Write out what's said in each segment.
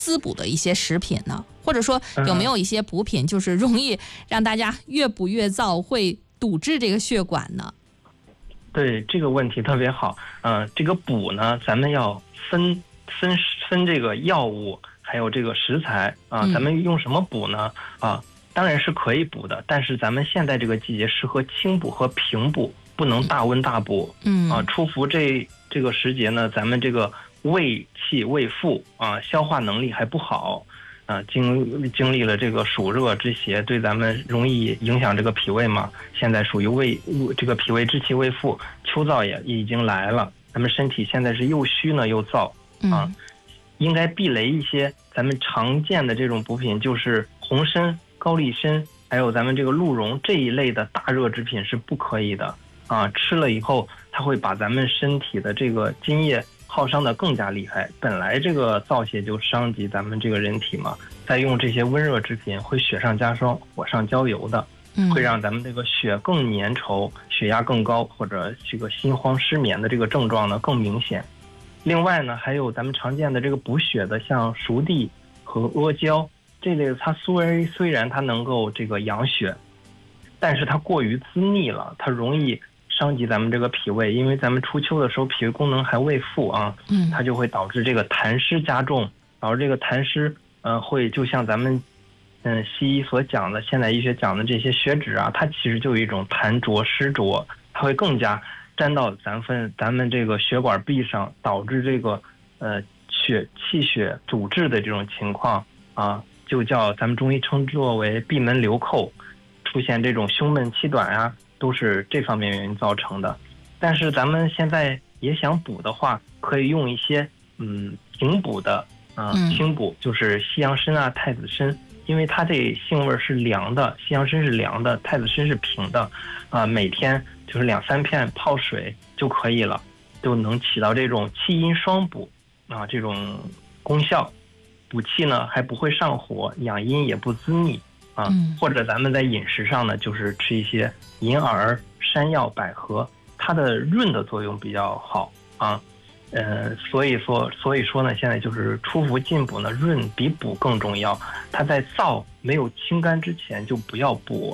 滋补的一些食品呢？或者说有没有一些补品，就是容易让大家越补越燥，会堵滞这个血管呢？ 对，这个问题特别好。这个补呢，咱们要分这个药物，还有这个食材啊。咱们用什么补呢？当然是可以补的，但是咱们现在这个季节适合轻补和平补，不能大温大补。初伏这个时节呢，咱们这个胃气未复啊，消化能力还不好啊，经历了这个暑热之邪，对咱们容易影响这个脾胃嘛。现在属于这个脾胃之气未复，秋燥也已经来了，咱们身体现在是又虚呢又燥啊，应该避雷一些咱们常见的这种补品，就是红参、高丽参，还有咱们这个鹿茸这一类的大热之品是不可以的啊。吃了以后，它会把咱们身体的这个津液耗伤的更加厉害。本来这个燥邪就伤及咱们这个人体嘛，再用这些温热之品，会雪上加霜、火上浇油的，会让咱们这个血更粘稠，血压更高，或者这个心慌失眠的这个症状呢更明显。另外呢，还有咱们常见的这个补血的，像熟地和阿胶这类的，它虽然它能够这个养血，但是它过于滋腻了，它容易伤及咱们这个脾胃。因为咱们初秋的时候脾胃功能还未复啊，它就会导致这个痰湿加重，导致这个痰湿会就像咱们西医所讲的，现代医学讲的这些血脂啊，它其实就有一种痰浊湿浊，它会更加沾到咱们这个血管壁上，导致这个气血阻滞的这种情况啊，就叫咱们中医称作为闭门留寇，出现这种胸闷气短啊，都是这方面原因造成的。但是咱们现在也想补的话，可以用一些平补的清补，就是西洋参啊、太子参，因为它这性味是凉的，西洋参是凉的，太子参是平的每天就是2-3片泡水就可以了，就能起到这种气阴双补这种功效。补气呢还不会上火，养阴也不滋腻或者咱们在饮食上呢，就是吃一些银耳、山药、百合，它的润的作用比较好所以说呢，现在就是初伏进补呢，润比补更重要。它在燥没有清干之前就不要补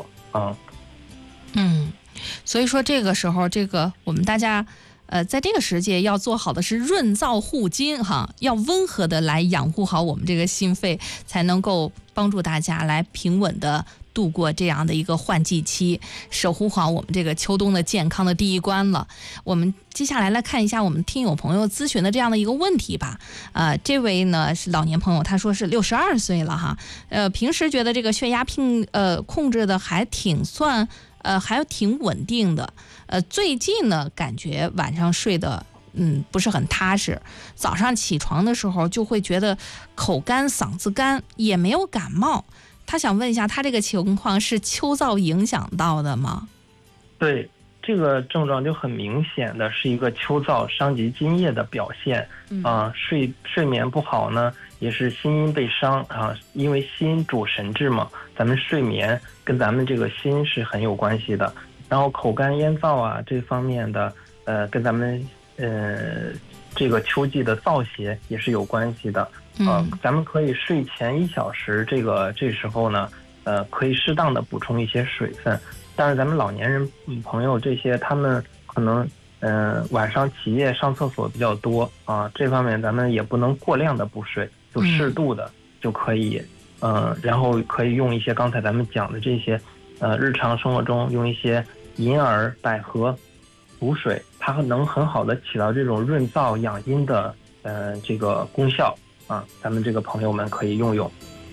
所以说这个时候，这个我们大家在这个时节要做好的是润燥护筋要温和的来养护好我们这个心肺，才能够帮助大家来平稳的度过这样的一个换季期，守护好我们这个秋冬的健康的第一关了。我们接下来看一下我们听友朋友咨询的这样的一个问题吧。这位呢是老年朋友，他说是62岁了平时觉得这个血压控制的还挺稳定的。最近呢感觉晚上睡得不是很踏实，早上起床的时候就会觉得口干嗓子干，也没有感冒。他想问一下，他这个情况是秋燥影响到的吗？ 对，这个症状就很明显的是一个秋燥伤及津液的表现睡眠不好呢，也是心阴被伤因为心主神志嘛，咱们睡眠跟咱们这个心是很有关系的。然后口干咽燥这方面的跟咱们这个秋季的燥邪也是有关系的咱们可以睡前1小时这时候呢可以适当的补充一些水分。但是咱们老年人朋友这些，他们可能晚上起夜上厕所比较多这方面咱们也不能过量的补水，就适度的就可以然后可以用一些刚才咱们讲的这些日常生活中用一些银耳、百合补水，它能很好的起到这种润燥养阴的这个功效咱们这个朋友们可以用用。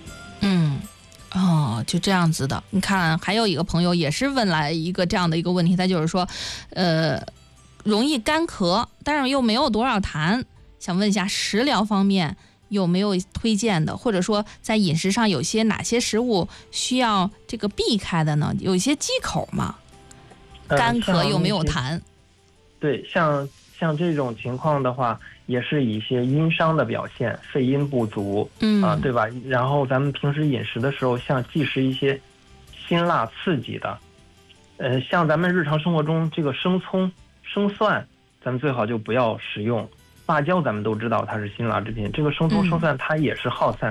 就这样子的。你看还有一个朋友也是问来一个这样的一个问题，他就是说容易干咳，但是又没有多少痰，想问一下食疗方面有没有推荐的，或者说在饮食上有哪些食物需要这个避开的呢？有一些忌口吗？干咳又没有痰。 对，像这种情况的话，也是一些阴伤的表现，肺阴不足对吧？然后咱们平时饮食的时候，像忌食一些辛辣刺激的像咱们日常生活中这个生葱、生蒜，咱们最好就不要食用。辣椒咱们都知道它是辛辣之品，这个生葱、生蒜它也是耗散